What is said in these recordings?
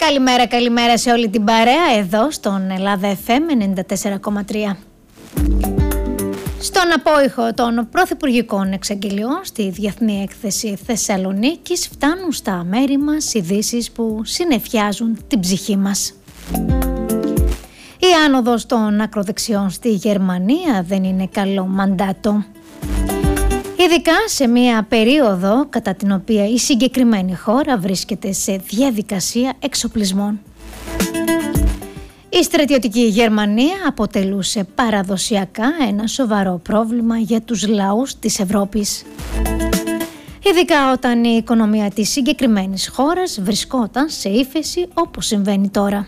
Καλημέρα σε όλη την παρέα εδώ στον Ελλάδα FM 94,3. Στον απόϊχο των πρωθυπουργικών εξαγγελιών στη Διεθνή Έκθεση Θεσσαλονίκης φτάνουν στα μέρη μας ειδήσεις που συννεφιάζουν την ψυχή μας. Η άνοδος των ακροδεξιών στη Γερμανία δεν είναι καλό μαντάτο. Ειδικά σε μια περίοδο κατά την οποία η συγκεκριμένη χώρα βρίσκεται σε διαδικασία εξοπλισμών. Η στρατιωτική Γερμανία αποτελούσε παραδοσιακά ένα σοβαρό πρόβλημα για τους λαούς της Ευρώπης. Ειδικά όταν η οικονομία της συγκεκριμένης χώρας βρισκόταν σε ύφεση όπως συμβαίνει τώρα.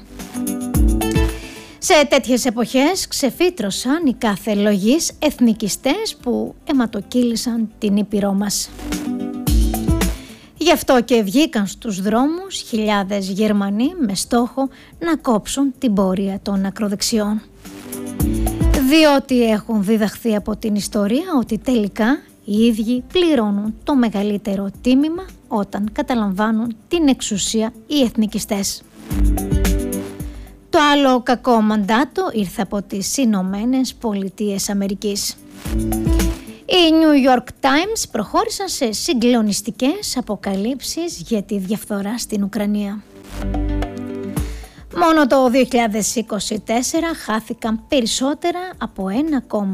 Σε τέτοιες εποχές ξεφύτρωσαν οι κάθε λογής εθνικιστές που αιματοκύλησαν την ήπειρό μας. Γι' αυτό και βγήκαν στους δρόμους χιλιάδες Γερμανοί με στόχο να κόψουν την πορεία των ακροδεξιών. Διότι έχουν διδαχθεί από την ιστορία ότι τελικά οι ίδιοι πληρώνουν το μεγαλύτερο τίμημα όταν καταλαμβάνουν την εξουσία οι εθνικιστές. Το άλλο κακό μαντάτο ήρθε από τις Ηνωμένες Πολιτείες Αμερικής. Οι New York Times προχώρησαν σε συγκλονιστικές αποκαλύψεις για τη διαφθορά στην Ουκρανία. Μόνο το 2024 χάθηκαν περισσότερα από